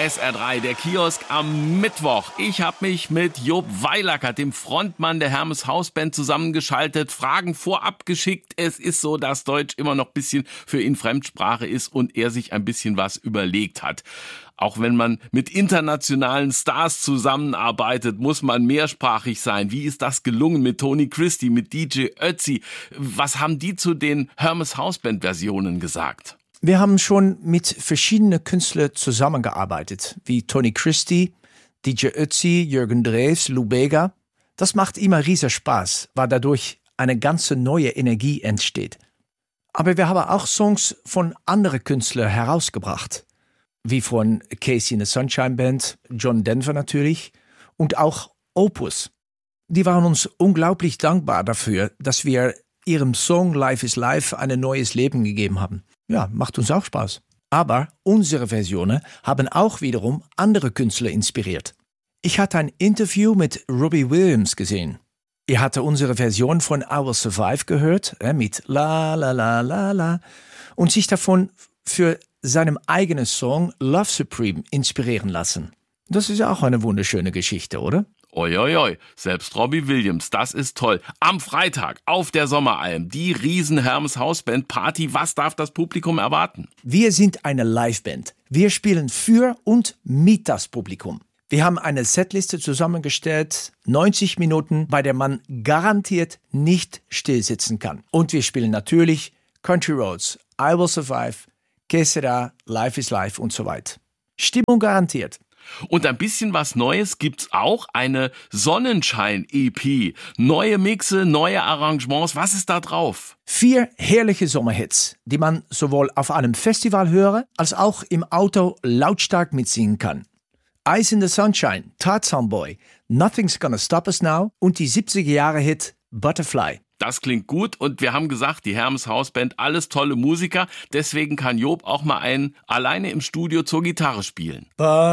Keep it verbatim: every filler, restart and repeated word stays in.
S R drei, der Kiosk am Mittwoch. Ich habe mich mit Job Weilacker, dem Frontmann der Hermes Hausband, zusammengeschaltet, Fragen vorab geschickt. Es ist so, dass Deutsch immer noch ein bisschen für ihn Fremdsprache ist und er sich ein bisschen was überlegt hat. Auch wenn man mit internationalen Stars zusammenarbeitet, muss man mehrsprachig sein. Wie ist das gelungen mit Tony Christie, mit D J Ötzi? Was haben die zu den Hermes Hausband-Versionen gesagt? Wir haben schon mit verschiedenen Künstlern zusammengearbeitet, wie Tony Christie, D J Ötzi, Jürgen Drews, Lou Bega. Das macht immer riesen Spaß, weil dadurch eine ganze neue Energie entsteht. Aber wir haben auch Songs von anderen Künstlern herausgebracht, wie von Casey and the Sunshine Band, John Denver natürlich und auch Opus. Die waren uns unglaublich dankbar dafür, dass wir ihrem Song Life is Life ein neues Leben gegeben haben. Ja, macht uns auch Spaß. Aber unsere Versionen haben auch wiederum andere Künstler inspiriert. Ich hatte ein Interview mit Robbie Williams gesehen. Er hatte unsere Version von I Will Survive gehört, äh, mit La La La La La, und sich davon für seinen eigenen Song Love Supreme inspirieren lassen. Das ist ja auch eine wunderschöne Geschichte, oder? Oi, selbst Robbie Williams, das ist toll. Am Freitag auf der Sommeralm, die riesen Hermes Hausband Party. Was darf das Publikum erwarten? Wir sind eine Liveband. Wir spielen für und mit das Publikum. Wir haben eine Setliste zusammengestellt, neunzig Minuten, bei der man garantiert nicht stillsitzen kann. Und wir spielen natürlich Country Roads, I Will Survive, Que Sera, Life is Life und so weiter. Stimmung garantiert. Und ein bisschen was Neues gibt's auch, eine Sonnenschein-E P. Neue Mixe, neue Arrangements, was ist da drauf? Vier herrliche Sommerhits, die man sowohl auf einem Festival hören, als auch im Auto lautstark mitsingen kann. Eyes in the Sunshine, Tarzan Boy, Nothing's Gonna Stop Us Now und die siebziger-Jahre-Hit Butterfly. Das klingt gut und wir haben gesagt, die Hermes Hausband, alles tolle Musiker. Deswegen kann Job auch mal einen alleine im Studio zur Gitarre spielen.